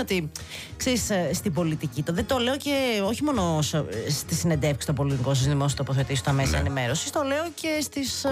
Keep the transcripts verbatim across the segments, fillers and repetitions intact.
ότι ξέρεις, στην πολιτική, το, δεν το λέω και όχι μόνο στη συνεντεύξη των πολιτικών, στις δημόσιες τοποθετήσεις, στα μέσα ναι. ενημέρωσης, το λέω και στις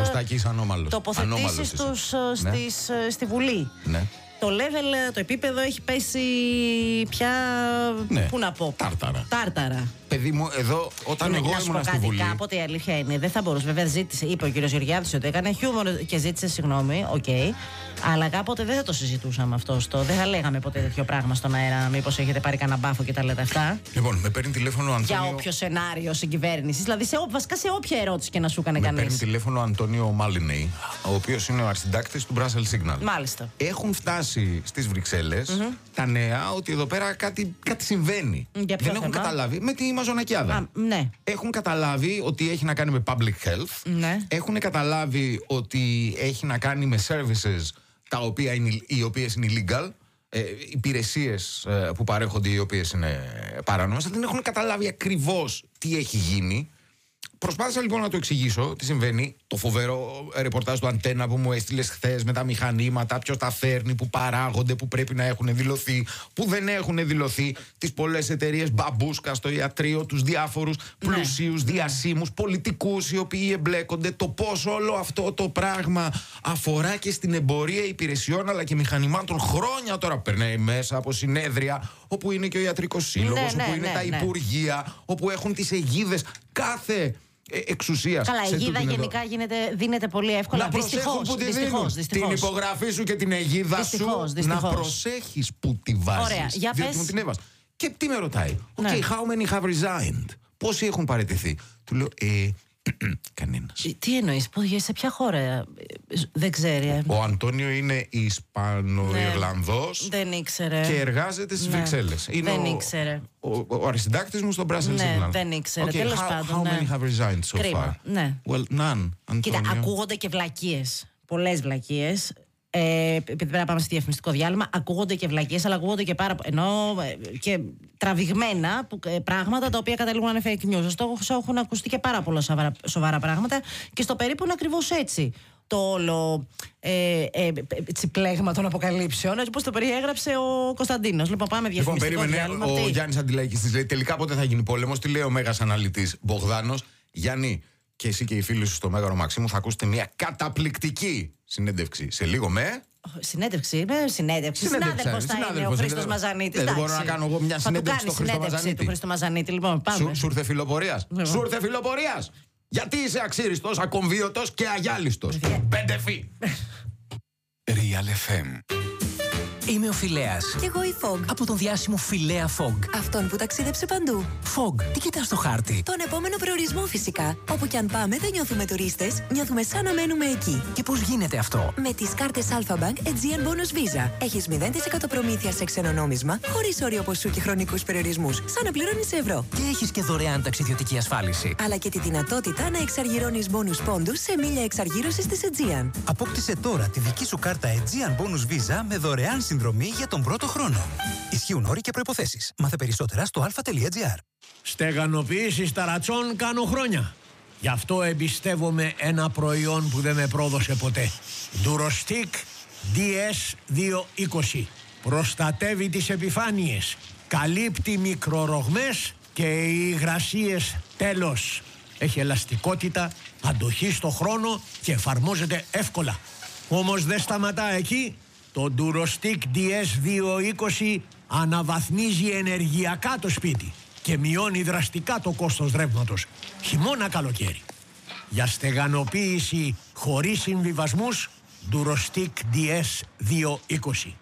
τοποθετήσεις τους ναι. στις, στη Βουλή. Ναι. Το level, το επίπεδο έχει πέσει πια. Ναι. Πού να πω. Τάρταρα. Τάρταρα. Παιδί μου, εδώ όταν εγώ ήμουν στη Βουλή. Κάποτε η αλήθεια είναι, δεν θα μπορούσε. Βέβαια, ζήτησε, είπε ο κύριος Γεωργιάδης ότι έκανε χιούμορ και ζήτησε συγγνώμη, οκ. Okay, αλλά κάποτε δεν θα το συζητούσαμε αυτό. Στο, δεν θα λέγαμε ποτέ τέτοιο πράγμα στον αέρα. Μήπως έχετε πάρει κανένα μπάφο και τα λέτε αυτά. Λοιπόν, με παίρνει τηλέφωνο ο Αντώνιο. Για όποιο σενάριο συγκυβέρνηση. Δηλαδή, σε, βασικά σε όποια ερώτηση και να σου έκανε κανείς. Με παίρνει τηλέφωνο ο Αντώνιο Μάλινεϊ, ο οποίος είναι ο αρχισυντάκτης του Brussels Signal. Μάλιστα. Έχουν φτάσει στις Βρυξέλλες mm-hmm. τα νέα ότι εδώ πέρα κάτι, κάτι συμβαίνει. Για δεν έχουν θέμα? καταλάβει. Με τη μαζονακιάδα. Α, ναι. Έχουν καταλάβει ότι έχει να κάνει με public health. Ναι. Έχουν καταλάβει ότι έχει να κάνει με services τα οποία είναι, οι οποίες είναι illegal. Ε, υπηρεσίες ε, που παρέχονται οι οποίες είναι παράνομες. Δεν έχουν καταλάβει ακριβώς τι έχει γίνει. Προσπάθησα λοιπόν να το εξηγήσω τι συμβαίνει. Το φοβερό ρεπορτάζ του Αντένα που μου έστειλες χθες με τα μηχανήματα, ποιος τα φέρνει, που παράγονται, που πρέπει να έχουν δηλωθεί, που δεν έχουν δηλωθεί, τις πολλές εταιρείες μπαμπούσκα στο ιατρείο, τους διάφορους ναι. πλουσίους διασύμους, πολιτικούς οι οποίοι εμπλέκονται, το πώς όλο αυτό το πράγμα αφορά και στην εμπορία υπηρεσιών αλλά και μηχανημάτων χρόνια τώρα. Περνάει μέσα από συνέδρια όπου είναι και ο Ιατρικός Σύλλογος, ναι, όπου ναι, είναι ναι, τα ναι. υπουργεία, όπου έχουν τις αιγίδες κάθε εξουσίας. Καλά, η αιγίδα γενικά γίνεται, δίνεται πολύ εύκολα. Να προσέχουν που τη δυστυχώς, δίνουν. Την υπογραφή σου και την αιγίδα δυστυχώς, σου δυστυχώς. να προσέχεις που τη βάζεις. Ωραία, για διότι πες. μου την έβαζε. Και τι με ρωτάει. Οκ, Ναι. okay, how many have resigned? Πόσοι έχουν παραιτηθεί? Του λέω, ε, κανένας. Τι εννοείς, σε ποια χώρα? Δεν ξέρει. Ε. Ο Αντώνιο είναι Ισπανο-Ιρλανδός. Ναι. Δεν ήξερε. Και εργάζεται στις ναι. Βρυξέλλες. Είναι δεν ο, ήξερε. Ο, ο, ο αριστιντάκτης μου στον Brussels ναι, Signal. δεν ήξερε. Okay, Τέλος how, πάντων. How ναι. many have resigned so Κρίμα. far? Ναι. Well, none. Κοίτα, Αντώνιο. ακούγονται και βλακίες. Πολλές βλακίες. Ε, επειδή πρέπει να πάμε στο διαφημιστικό διάλειμμα, ακούγονται και βλακίες, αλλά ακούγονται και πάρα ενώ, και τραβηγμένα που, ε, πράγματα τα οποία καταλήγουν να είναι fake news. Ωστόσο, έχουν ακουστεί και πάρα πολλά σοβαρά, σοβαρά πράγματα και στο περίπου είναι ακριβώς έτσι το όλο ε, ε, ε, πλέγμα των αποκαλύψεων, έτσι όπως το περιέγραψε ο Κωνσταντίνος. Λοιπόν, πάμε διαφημιστικό λοιπόν, διάλειμμα. Ο τι? Γιάννης Αντιλαϊκής της λέει: τελικά πότε θα γίνει πόλεμος? Τι λέει ο Μέγας Αναλυτής Μπογδάνος? Γιάννη, και εσύ και οι φίλοι σου στο Μέγαρο Μαξίμου θα ακούσετε μια καταπληκτική συνέντευξη σε λίγο με. Συνέντευξη, με συνέντευξη. Συνάδελφος θα είναι ο Χρήστος Μαζανίτης. Δεν μπορώ να κάνω εγώ μια συνέντευξη στο Χρήστο Μαζανίτη. Του Χρήστο Μαζανίτη. Λοιπόν, πάμε. Σου ήρθε φιλοπορίας. Σου ήρθε φιλοπορίας. Γιατί είσαι αξίριστος, ακομβίωτος και αγιάλιστος? Πέντε φι. Real εφ εμ. Είμαι ο Φιλέας. Κι εγώ η Fog. Από τον διάσημο Φιλέα Fog. Αυτόν που ταξίδεψε παντού. Fog, τι κοιτάς στο χάρτη? Τον επόμενο προορισμό φυσικά. Όπου κι αν πάμε δεν νιώθουμε τουρίστες, νιώθουμε σαν να μένουμε εκεί. Και πώς γίνεται αυτό? Με τις κάρτες Alpha Bank Aegean Bonus Visa. Έχεις μηδέν τοις εκατό προμήθεια σε ξένο νόμισμα, χωρίς όριο ποσού και χρονικούς περιορισμούς, σαν να πληρώνεις σε ευρώ. Και έχεις και δωρεάν ταξιδιωτική ασφάλιση. Αλλά και τη δυνατότητα να εξαργυρώνεις bonus πόντους σε μίλια εξαργύρωσης της Aegean. Απόκτησε τώρα τη δική σου κάρτα Aegean Bonus Visa με δωρεάν συνδρομή για τον πρώτο χρόνο. Ισχύουν όροι και προϋποθέσεις. Μάθε περισσότερα στο αλφα τελεία τζι άρ. Στεγανοποίηση ταρατσών κάνω χρόνια. Γι' αυτό εμπιστεύομαι ένα προϊόν που δεν με πρόδωσε ποτέ. Durostic ντι ες διακόσια είκοσι. Προστατεύει τις επιφάνειες. Καλύπτει μικρορογμές και υγρασίες. Τέλος. Έχει ελαστικότητα, αντοχή στο χρόνο και εφαρμόζεται εύκολα. Όμως δεν σταματά εκεί. Το Durostic ντι ες διακόσια είκοσι αναβαθμίζει ενεργειακά το σπίτι και μειώνει δραστικά το κόστος ρεύματος, χειμώνα καλοκαίρι. Για στεγανοποίηση χωρίς συμβιβασμούς, Durostic ντι ες διακόσια είκοσι.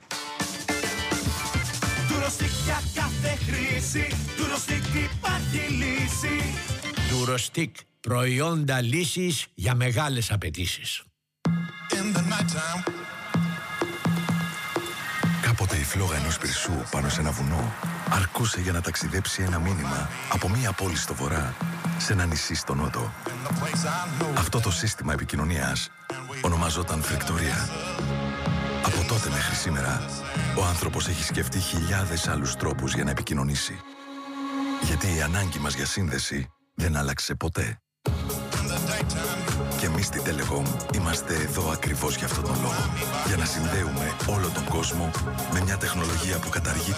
Durostic για κάθε χρήση, Durostic υπάρχει λύση. Durostic, προϊόντα λύσης για μεγάλες απαιτήσεις. In the nighttime. Κάποτε η φλόγα ενός πυρσού πάνω σε ένα βουνό αρκούσε για να ταξιδέψει ένα μήνυμα από μία πόλη στο βορρά σε ένα νησί στο νότο. Αυτό το σύστημα επικοινωνίας ονομαζόταν φρεκτορία. Από τότε μέχρι σήμερα, ο άνθρωπος έχει σκεφτεί χιλιάδες άλλους τρόπους για να επικοινωνήσει. Γιατί η ανάγκη μας για σύνδεση δεν άλλαξε ποτέ. Και εμείς στην Telecom είμαστε εδώ ακριβώς για αυτόν τον λόγο. Για να συνδέουμε όλο τον κόσμο με μια τεχνολογία που καταργεί